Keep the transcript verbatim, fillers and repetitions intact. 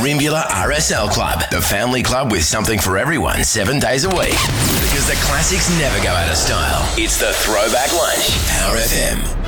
Rimbula R S L Club, the family club with something for everyone seven days a week. Because the classics never go out of style. It's the Throwback Lunch, Power F M.